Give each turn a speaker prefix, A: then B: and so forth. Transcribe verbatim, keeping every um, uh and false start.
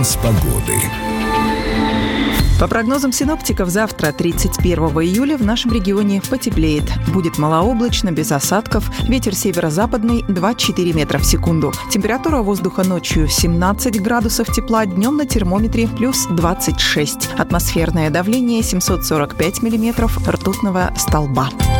A: Прогноз погоды.
B: По прогнозам синоптиков, завтра, тридцать первого июля, в нашем регионе потеплеет. Будет малооблачно, без осадков. Ветер северо-западный два-четыре метра в секунду. Температура воздуха ночью семнадцать градусов тепла, днем на термометре плюс двадцать шесть. Атмосферное давление семьсот сорок пять миллиметров ртутного столба.